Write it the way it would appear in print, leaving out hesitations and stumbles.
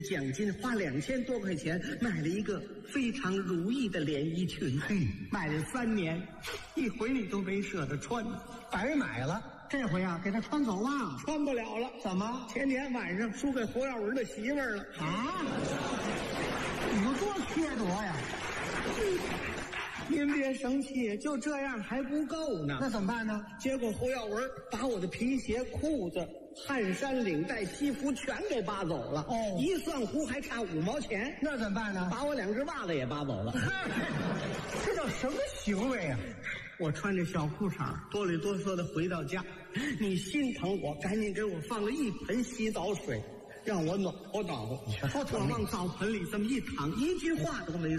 奖金花2000多块钱买了一个非常如意的连衣裙，买了3年，一回你都没舍得穿， 白买了。这回啊，给他穿走了， 穿不了了。 怎么？ 前天晚上输给侯耀文的媳妇儿了啊！你们多缺德呀！ 您别生气，就这样还不够呢。 那怎么办呢？ 结果侯耀文把我的皮鞋、裤子、汗衫、领带、西服全给扒走了。 哦， 一算胡还差5毛钱。 那怎么办呢？ 把我2只袜子也扒走了。 这叫什么行为啊？ 我穿着小裤衩哆里哆嗦的回到家，你心疼我，赶紧给我放了一盆洗澡水，让我暖和暖和。我往澡盆里这么一躺，一句话都没说。